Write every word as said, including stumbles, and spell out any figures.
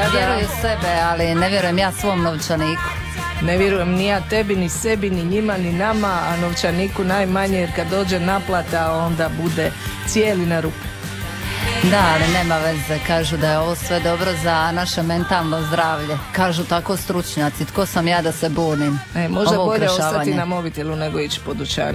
Ja da... vjeruju sebe, ali ne vjerujem ja svom novčaniku. Ne vjerujem ni ja tebi, ni sebi, ni njima, ni nama, a novčaniku najmanje, jer kad dođe naplata onda bude cijeli na ruke. Da, ali nema veze, kažu da je ovo sve dobro za naše mentalno zdravlje. Kažu tako stručnjaci, tko sam ja da se bunim? E, možda Ovo bolje ukrašavanje. ostati na mobitelu nego ići po dućanu.